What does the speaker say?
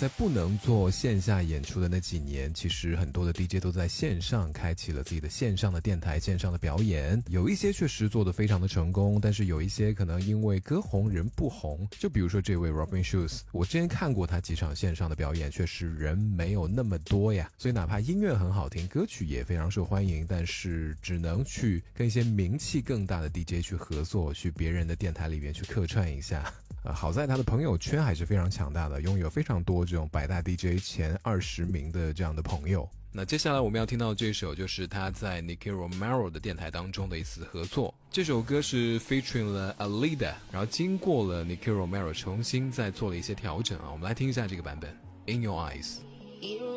在不能做线下演出的那几年，其实很多的 DJ 都在线上开启了自己的线上的电台、线上的表演，有一些确实做得非常的成功，但是有一些可能因为歌红人不红，就比如说这位 Robin Schulz， 我之前看过他几场线上的表演，确实人没有那么多呀，所以哪怕音乐很好听，歌曲也非常受欢迎，但是只能去跟一些名气更大的 DJ 去合作，去别人的电台里面去客串一下。好在他的朋友圈还是非常强大的，拥有非常多这种百大 DJ 前20名的这样的朋友。那接下来我们要听到的这首就是他在 Nicky Romero 的电台当中的一次合作，这首歌是 featuring 了 Alida， 然后经过了 Nicky Romero 重新再做了一些调整啊，我们来听一下这个版本 In Your Eyes。